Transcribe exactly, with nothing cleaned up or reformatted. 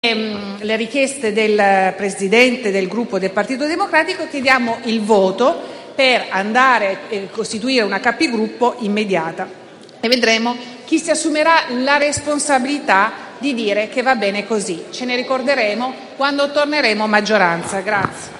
le richieste del Presidente del gruppo del Partito Democratico, chiediamo il voto per andare a costituire una Capigruppo immediata e vedremo chi si assumerà la responsabilità di dire che va bene così. Ce ne ricorderemo quando torneremo maggioranza. Grazie.